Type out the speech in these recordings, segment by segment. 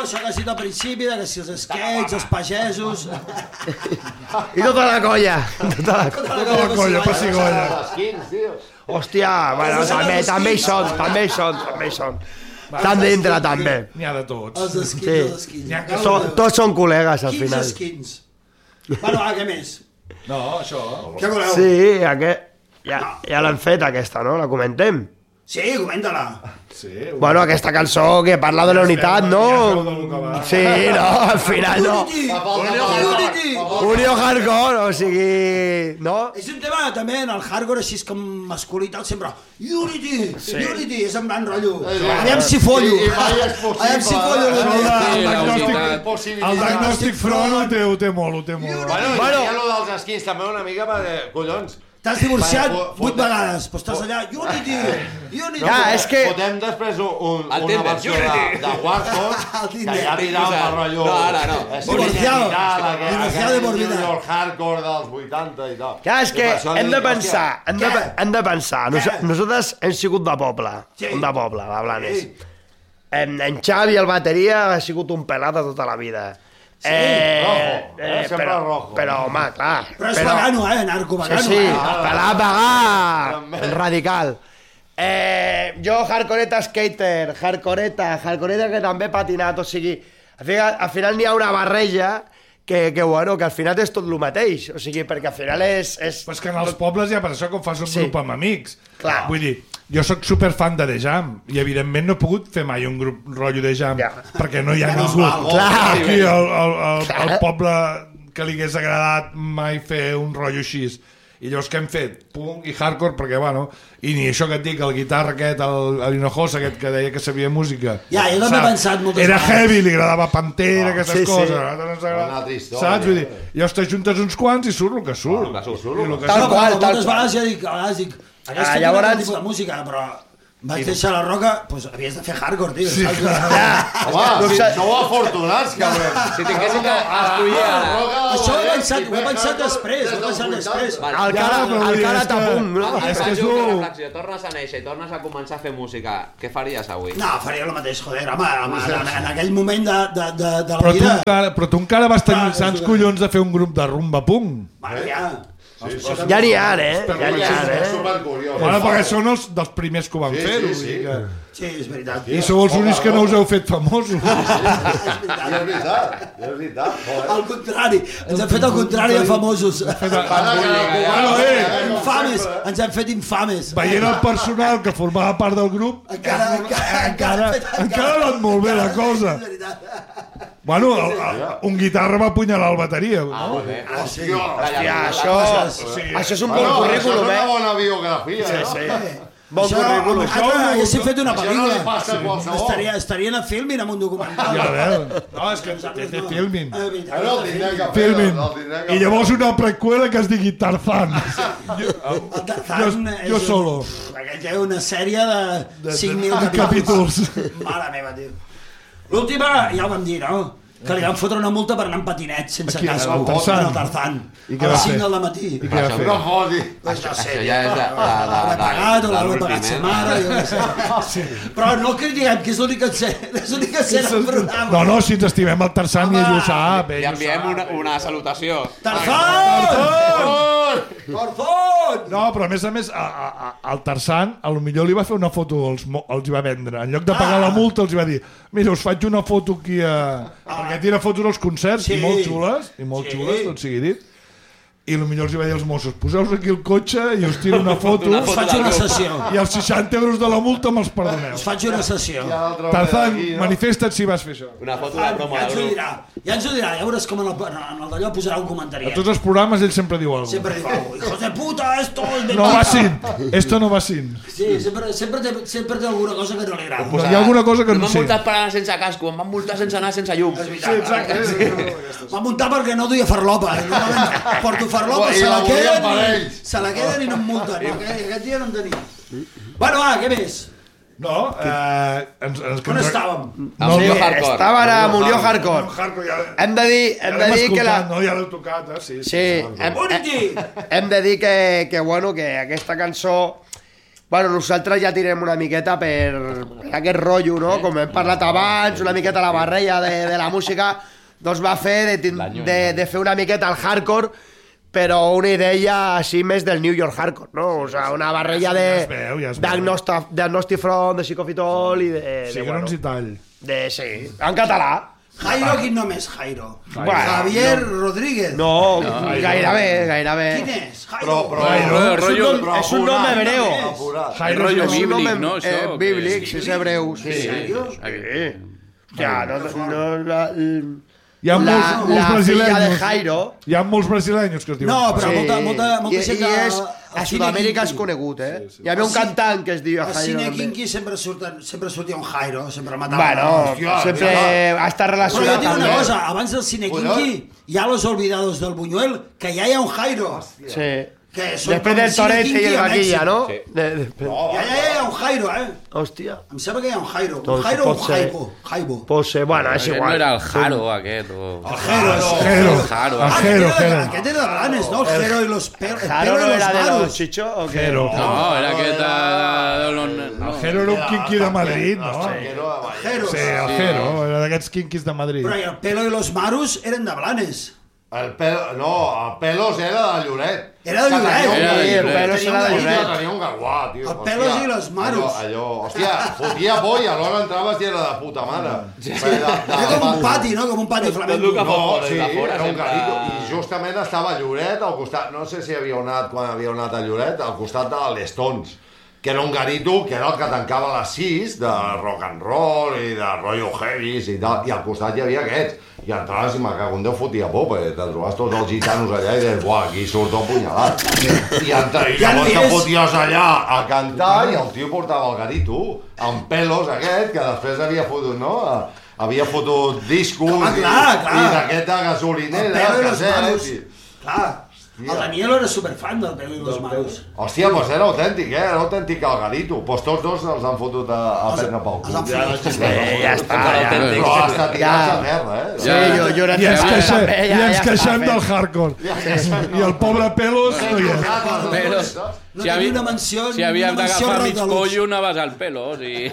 això que has dit al principi, que si els skates, els pagesos... I tota la colla. Tota la colla, pessigolles. Els quins, tio. Hòstia, bueno, també hi són. Estan dintre, també. N'hi ha de tots. Els skins. Tots són col·legues, al final. 15 skins. Bueno, què més? No, això. Què voleu? Sí, ja l'hem fet, aquesta, no? La comentem. Sí, comenta-la. Sí, bueno, aquesta cançó que parla de la unitat, no? Sí, no, al final no. Unity! Unió hardcore, o sigui... No? És un tema també en el hardcore així com masculí i tal, sempre Unity! Unity! És en plan rotllo. Aviam si follo. Aviam si follo. El diagnòstic front ho té molt. Bueno, i lo dels skins també una mica perquè, collons... T'has divorciat 8 vegades, però estàs allà, Unity! Ja, és que... Fotem després una versió de Warzone, que ja tirava per rotllo... No, ara no. Divorciado de por vida. El hardcore dels 80 i tal. Ja, és que hem de pensar. Nosaltres hem sigut de poble, de Blanes. En Xavi, el bateria, ha sigut un pelat de tota la vida. Sempre rojo. Però, home, clar. Però és vegano, narco-vegano. Sí, pelat radical. Jo, hardcoreta skater, hardcoreta que també he patinat, o sigui, al final n'hi ha una barreja que al final és tot el mateix, o sigui, perquè al final és... Però és que en els pobles ja per això com fas un grup amb amics. Clar. Vull dir, jo sóc superfan de The Jam i evidentment no he pogut fer mai un grup rotllo The Jam perquè no hi ha ningú aquí al poble que li hagués agradat mai fer un rotllo així. I llavors què hem fet? Punk i hardcore, perquè bueno, i ni això que et dic, el guitarra aquest, l'Hinojosa aquest que deia que sabia música. Ja, jo també he pensat moltes vegades. Era heavy, li agradava Pantera, aquestes coses. Una altra història. Saps? Vull dir, llavors te juntes uns quants i surt el que surt. Tal qual. Moltes vegades ja dic, aquesta és un tipus de música, però vaig deixar la roca, doncs havies de fer hardcore, tio. Sí, home, sou afortunats, cabrón. Si tinguéssim d'escollir ara... Això ho he pensat després, El cara tapum, no? És que és una reflexió, tornes a néixer i tornes a començar a fer música, què faries avui? No, faria el mateix, joder, home, en aquell moment de la vida... Però tu encara vas tenir sants collons de fer un grup de rumba punk. Bueno, ja... Ja n'hi ha, Ja n'hi ha, Bueno, perquè són els dels primers que ho van fer. Sí, és veritat. I sou els únics que no us heu fet famosos. Ja és veritat. Al contrari, ens hem fet el contrari de famosos. Infames, ens hem fet infames. Veient el personal que formava part del grup, encara ha anat molt bé la cosa. Bueno, un guitarra va apunyalar el bateria. Això és un bon currículum, Això és una bona biografia, Bon currículum. Haguéssim fet una pel·lícula. Estarien a Filmin amb un documental. Ja veus. No, és que té Filmin. Filmin. I llavors una preqüela que es digui Tarzan. Jo solo. Aquest té una sèrie de 5.000 capítols. Mare meva, tio. L'última, ja ho vam dir, no? Que li van fotre una multa per anar amb patinet sense casco. El Tarzan. I què va fer? A les 5 del matí. I què va fer? No foti. Això ja és l'ha pagat o l'ha pagat sa mare, jo no sé. Però no critiquem, que és l'única escena del programa. No, si ens estimem el Tarzan i ell ho sap. Li enviem una salutació. Tarzan! No, però a més, el Tarzan potser li va fer una foto, els hi va vendre. En lloc de pagar la multa, els hi va dir: mira, us faig una foto aquí perquè tira fotos als concerts, i molt xules, tot sigui dit. I potser els hi va dir als Mossos: poseu-vos aquí el cotxe i us tiro una foto. Us faig una sessió. I els 60 euros de la multa me'ls perdoneu. Us faig una sessió. Tarzan, manifesta't si vas fer això. Una foto de promo del grup. Ja ens ho dirà, ja veuràs com en el d'allò posarà un comentari. A tots els programes ell sempre diu alguna cosa. Sempre diu alguna cosa. Hijos de puta, no va sin. Esto no va sin. Sí, sempre té alguna cosa que no li agrada. Hi ha alguna cosa que no sé. M'han multat per anar sense casco, em van multar sense anar sense llum. És veritat. Sí, exacte. M'han multat perquè no duia farlopa. Porto farlopa, se la queden i no em multen. Aquest dia no en tenia. Bueno, va, què més? No, on estàvem? Estaven a Munió Hardcore. Hem de dir que la... No, ja l'heu tocat, sí. Sí, hem de dir que aquesta cançó Bueno, nosaltres ja tirem una miqueta per aquest rotllo, no? Com hem parlat abans, una miqueta la barreja de la música, doncs va fer de fer una miqueta el hardcore, però una idea així més del New York hardcore, no? O sigui, una barreja d'Agnostic Front, de Psicofitol i de... Cigrons i tall. Sí, en català. Jairo, quin nom és Jairo? Javier Rodríguez. No, gairebé. Quin és? Jairo. És un nom hebreu. Jairo és bíblic, no? Bíblic, és hebreu. En sèrio? Ja, no... Hi ha molts brasileños. Hi ha molts brasileños que es diuen. No, però molta gent a Sud-amèrica és conegut, Hi havia un cantant que es diu Jairo. A Cine Kinky sempre sortia un Jairo, sempre matava. Bueno, sempre ha estat relacionat amb... Però jo dic una cosa, abans del Cine Kinky hi ha Los Olvidados del Buñuel, que ja hi ha un Jairo. Sí. Després del Toret i el Vaquilla, no? Ja hi ha un Jairo, Hòstia. Em sembla que hi ha un Jairo. Un Jairo o un Jaibo? Pot ser, bueno, és igual. No era el Jaro, aquest, o... El Jero. Aquest era de Blanes, no? El Jero i los Pelos. Jaro no era de los Chicho o què? No, era aquest... El Jero era un quinqui de Madrid, no? Jero. Sí, el Jero, era d'aquests quinquis de Madrid. Però el Pelo i los Marus eren de Blanes. El Pelos era de Lloret. Era de Lloret. El Pelos era de Lloret. Tenia un garguà, tio. El Pelos i los Marus. Hòstia, fotia por i alhora entraves i era de puta mare. Era com un pati, no? Com un pati flamenco. No, sí, era un garrito. I justament estava a Lloret, al costat, no sé si havíeu anat quan havíeu anat a Lloret, al costat de les Tons, que era un garito que era el que tancava a les 6 de rock and roll i de rotllo heavies i tal, i al costat hi havia aquests. I entraves i me cago en Déu fotia por, perquè te trobaves tots els gitanos allà i deies, buah, aquí surt el punyalat. I llavors te foties allà a cantar i el tio portava el garito amb Pelos aquest, que després havia fotut, no? Havia fotut discos i d'aquesta gasolinera, casets... Clar. El Daniel era superfan del Pelo i los Marus. Hòstia, doncs era autèntic, era autèntic el garito. Doncs tots dos els han fotut a prendre pel cul. Ja està. Però hasta tirats a merda, I ens queixem del hardcore. I el pobre Pelos no hi és. No tenia una mansió... Si havíem d'agafar mig pollo, anaves al Pelos i...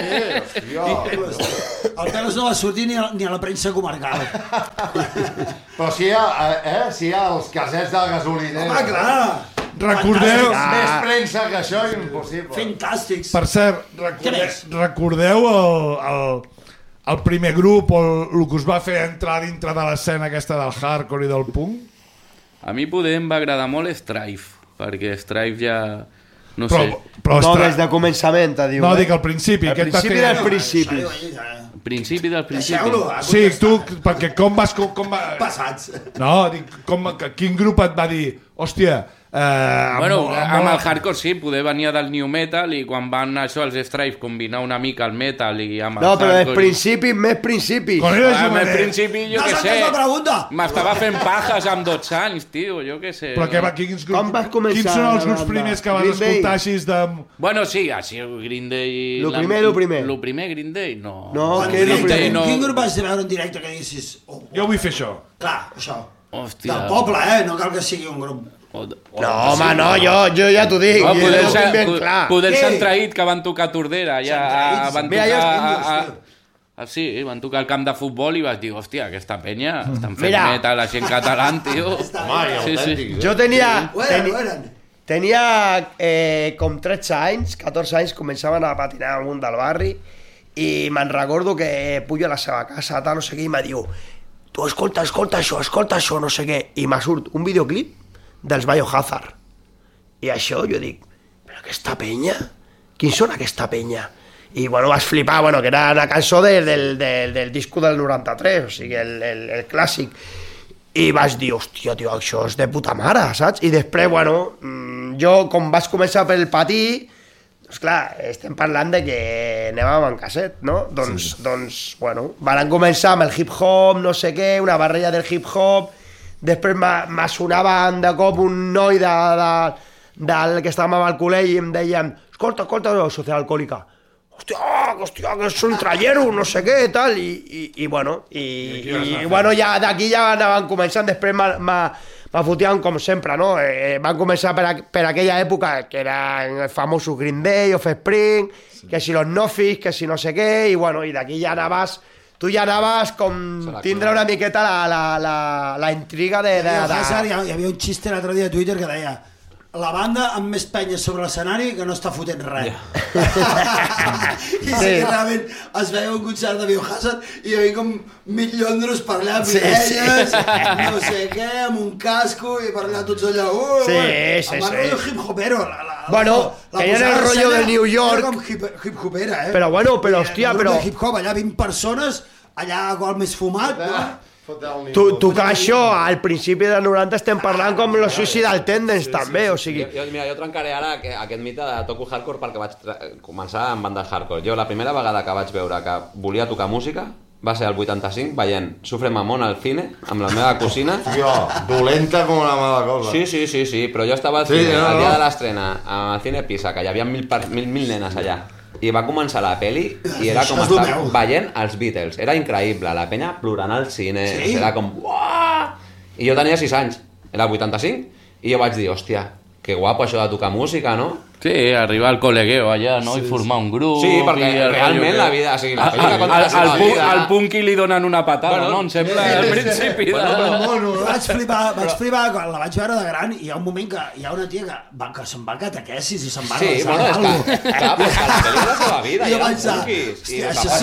El Pelos no va sortir ni a la premsa comarcal. Però si hi ha els casets de gasolinera... Home, clar! Recordeu... Més premsa que això, impossible. Fantàstics. Per cert, recordeu el primer grup o el que us va fer entrar dintre de l'escena aquesta del hardcore i del punk? A mi poder em va agradar molt Strife, perquè Strife ja... No sé. No, des de començament, diu. No, dic al principi. Al principi del principi. Principi del principi. Sí, tu, perquè com vas... Passats. No, dic, quin grup et va dir, hòstia... Bueno, amb el hardcore sí, poder venia del new metal i quan van això els Strife combinar una mica el metal i amb el no, però hardcore... el principi, més principi. Quan era Amb el jovenet. principi, jo què sé, m'estava fent pajas amb 12 anys, tio, jo què sé. Però quins Com vas començar? Quins són els grups primers que vas escoltar així de... Bueno, sí, així Green Day... Lo primer. Lo primer Green Day, no. No, què és lo primer? Quin grup vas veure en directe que diguessis... Jo vull fer això. Clar, això. Hòstia. Del poble, no cal que sigui un grup. No, home, no, jo ja t'ho dic. Poder s'han traït que van tocar a Tordera, ja van tocar... Sí, van tocar al camp de futbol i vas dir, hòstia, aquesta penya estan fent metal així en català, tio. Jo tenia com 13 anys, 14 anys, començaven a patinar al món del barri i me'n recordo que pujo a la seva casa, no sé què, i me diu, tu escolta això, no sé què, i me surt un videoclip dels Biohazard. I això jo dic, però aquesta penya? Quins són aquesta penya? I bueno, vas flipar, que era una cançó del disco del 93, o sigui, el clàssic. I vas dir, hòstia, tio, això és de puta mare, saps? I després, jo, com vaig començar pel patí, doncs clar, estem parlant de que anàvem en casset, no? Doncs, van començar amb el hip-hop, no sé què, una barreja del hip-hop. Després me sonaven de cop un noi del que estàvem al col·legi i em deien, escolta, Societat Alcohòlica. Hòstia, que és un trallero, no sé què, tal. I ja d'aquí ja anaven començant. Després la fotien com sempre, no? Van començar per aquella època que era el famós Green Day, Offspring, que si los Nofis, que si no sé què, i bueno, i d'aquí ja anaves... Tu ja anaves com tindre una miqueta la intriga de... Hi havia un xiste l'altre dia a Twitter que deia la banda amb més penyes sobre l'escenari que no està fotent res. I sí que realment es veia un concert de Biohazard i hi havia com 1.000 llondros per allà amb elles, no sé què, amb un casco i per allà tots allà. Amb el rotllo hip-hopero. Bueno, que era el rotllo de New York. Era com hip-hopera, Però bueno, hòstia, però... Hip-hop, allà 20 persones, allà qual més fumat, no? Tocar això al principi dels 90 estem parlant com los Suicidal Tendencies també, o sigui... Mira, jo trencaré ara aquest mite de toco hardcore perquè vaig començar amb bandes hardcore. Jo la primera vegada que vaig veure que volia tocar música va ser el 85 veient Sufre Mamón al cine amb la meva cosina. Tio, dolenta com una mala cosa. Sí, però jo estava al cine el dia de l'estrena al cine Pisa, que hi havia 1.000 nenes allà. I va començar la peli i era com estar veient els Beatles. Era increïble, la penya plorant al cine. Era com... Uah! I jo tenia 6 anys, era el 85, i jo vaig dir, hòstia, que guapo això de tocar música, no? Sí, arribar al col·legueo allà, no? I formar un grup... Sí, perquè realment la vida... O sigui, la penya contra la vida... Al punky li donen una patada, no? Em sembla al principi. Vaig flipar quan la vaig veure de gran i hi ha un moment que hi ha una tia que se'n va a catequesis i se'n va a resar alguna cosa. Sí, clar, perquè la pel·li és la seva vida, hi ha uns punkis. Hòstia, això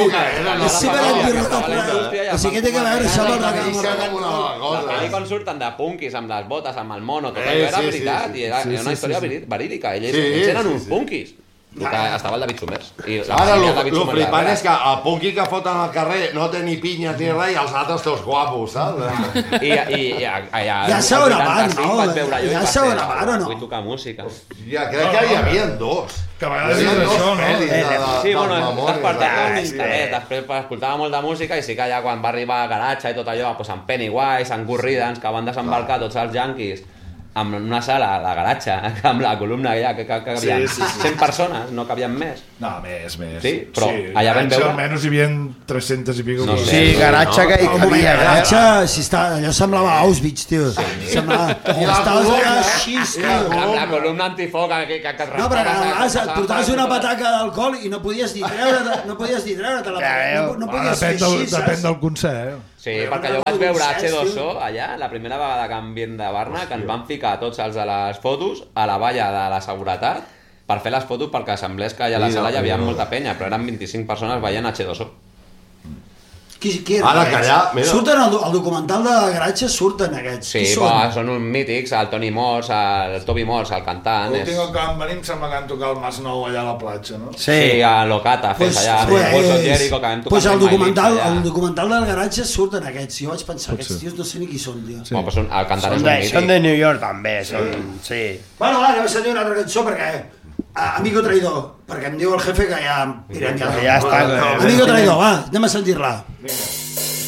és superantirotable. O sigui, què té que veure això amb el rock? La pel·li quan surten de punkis amb les botes, amb el mono, tot allò era veritat i era una història verídica. Ells eren uns punkis. Estava el David Summers. Ara, el flipant és que el punqui que foten al carrer no té ni pinyes ni res i els altres tots guapos, saps? I ja segona part, no? Ja segona part, o no? Vull tocar música. Ja, crec que hi havia dos. Que a vegades és això, no? Sí, bueno, despertava l'internet, després escoltava molt de música i sí que ja quan va arribar a Garatxa i tot allò, amb Pennywise, amb Good Riddance, que van desembarcar tots els yanquis amb una sala, la Garatxa, amb la columna allà, que cabien 100 persones, no cabien més. No, més. Sí, però allà vam veure... Almenys hi havia 300 i pico. Sí, Garatxa que hi cabia. Garatxa, allò semblava Auschwitz, tio. Semblava... Estaves allà així, tio. Amb la columna antifoc que no, però a vegades et portaves una pataca d'alcohol i no podies dir treure't-la. No podies fer així, saps? Depèn del concert, Sí, perquè jo vaig veure H2O allà, la primera vegada que em vien de Barna, que ens van ficar tots els de les fotos a la valla de la seguretat per fer les fotos perquè semblés que allà a la sala hi havia molta penya, però eren 25 persones veient H2O. Qui era aquests? Surten al documental de Garatxa, surten aquests. Sí, són uns mítics, el Toni Mors, el Toby Mors, el cantant. L'últim que vam venir em sembla que vam tocar el Mas Nou allà a la platja, no? Sí, a l'Ocata, fes allà, amb el Bolso Jericho, que vam tocar el documental del Garatxa surten aquests. Jo vaig pensar, aquests tios no sé ni qui són, tio. El cantant és un mític. Són de New York també, sí. Bueno, va, anem a sentir una altra cançó perquè... Amigo traidor, perquè em diu el jefe que ja... Ja està. Amigo traidor, va, anem a sentir-la. Vinga.